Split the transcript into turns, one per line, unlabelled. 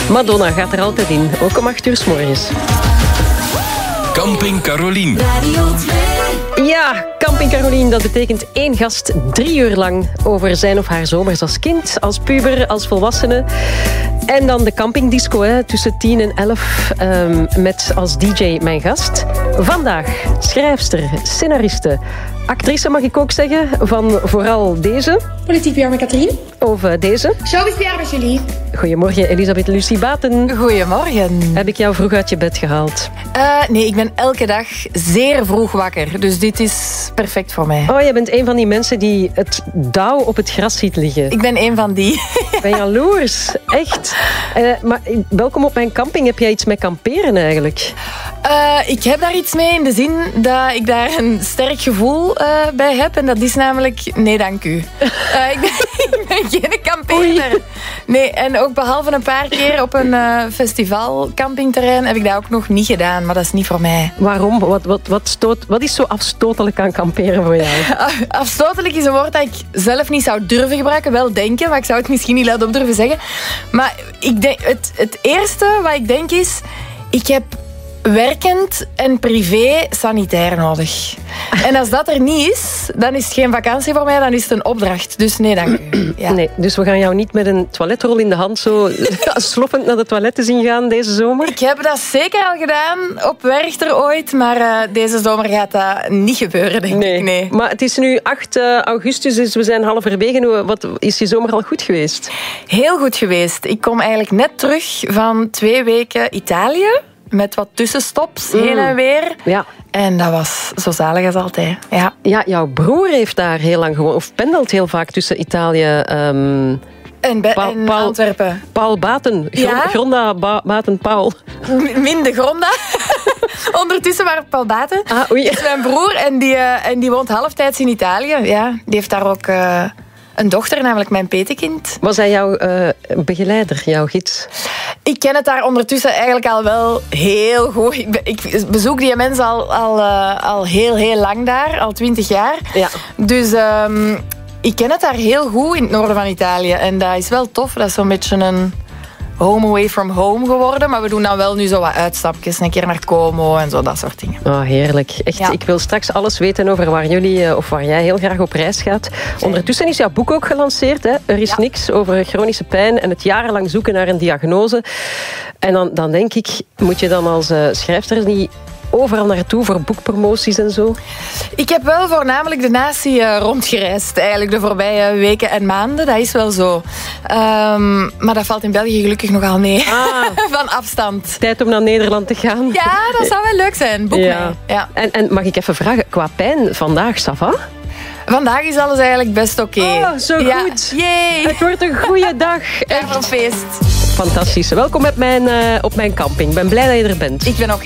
Madonna gaat er altijd in, ook om 8 uur 's morgens.
Camping Carolien.
Ja, Camping Carolien, dat betekent 1 gast 3 uur lang over zijn of haar zomers als kind, als puber, als volwassene. En dan de campingdisco tussen 10 en 11 met als DJ mijn gast. Vandaag schrijfster, scenariste, actrice mag ik ook zeggen, van vooral deze.
Politiek PR met Katrien.
Of deze.
Showbiz PR met Julie.
Goedemorgen, Elisabeth Lucie Baten.
Goedemorgen.
Heb ik jou vroeg uit je bed gehaald?
Nee, ik ben elke dag zeer vroeg wakker. Dus dit is perfect voor mij.
Oh, jij bent een van die mensen die het dauw op het gras ziet liggen.
Ik ben een van die.
Ik ben jaloers, echt. Maar welkom op mijn camping. Heb jij iets met kamperen eigenlijk?
Ik heb daar iets mee in de zin dat ik daar een sterk gevoel bij heb. En dat is namelijk, nee dank u. Ik ben geen kampeerder. Nee, en ook behalve een paar keer op een festival campingterrein heb ik dat ook nog niet gedaan. Maar dat is niet voor mij.
Waarom? Wat is zo afstotelijk aan kamperen voor jou?
Afstotelijk is een woord dat ik zelf niet zou durven gebruiken. Wel denken, maar ik zou het misschien niet luid op durven zeggen. Maar ik denk, het eerste wat ik denk is, ik heb werkend en privé sanitair nodig. En als dat er niet is, dan is het geen vakantie voor mij, dan is het een opdracht. Dus nee, dank u. Ja.
Nee, dus we gaan jou niet met een toiletrol in de hand zo sloffend naar de toiletten zien gaan deze zomer?
Ik heb dat zeker al gedaan op Werchter ooit, maar deze zomer gaat dat niet gebeuren, denk ik. Nee.
Maar het is nu 8 augustus, dus we zijn halverwege. Wat is je zomer al goed geweest?
Heel goed geweest. Ik kom eigenlijk net terug van 2 weken Italië. Met wat tussenstops, heen en weer. Ja. En dat was zo zalig als altijd.
Ja, jouw broer heeft daar heel lang gewoond. Of pendelt heel vaak tussen Italië...
En Antwerpen.
Paul Baten. Gronda Baten Paul.
Minder Gronda. Ondertussen maar Paul Baten. Is mijn broer en die woont halftijds in Italië. Ja, die heeft daar ook... een dochter, namelijk mijn petekind.
Was hij jouw begeleider, jouw gids?
Ik ken het daar ondertussen eigenlijk al wel heel goed. Ik bezoek die mensen al heel, heel lang daar, al 20 jaar. Ja. Dus ik ken het daar heel goed in het noorden van Italië. En dat is wel tof. Dat is zo'n beetje een home away from home geworden. Maar we doen dan wel nu zo wat uitstapjes. Een keer naar Como en zo, dat soort dingen.
Oh, heerlijk. Echt, ja. Ik wil straks alles weten over waar jullie, of waar jij heel graag op reis gaat. Ondertussen is jouw boek ook gelanceerd. Hè? Er is niks over chronische pijn en het jarenlang zoeken naar een diagnose. En dan denk ik, moet je dan als schrijfster niet overal naartoe voor boekpromoties en zo?
Ik heb wel voornamelijk de natie rondgereisd, eigenlijk de voorbije weken en maanden. Dat is wel zo. Maar dat valt in België gelukkig nogal mee. Van afstand.
Tijd om naar Nederland te gaan.
Ja, dat zou wel leuk zijn. Boek mee. Ja.
En mag ik even vragen, qua pijn vandaag, ça va?
Vandaag is alles eigenlijk best oké.
Oh, zo goed.
Yay.
Het wordt een goede dag.
Echt een feest.
Fantastisch. Welkom op mijn camping. Ik ben blij dat je er bent.
Ik ben ook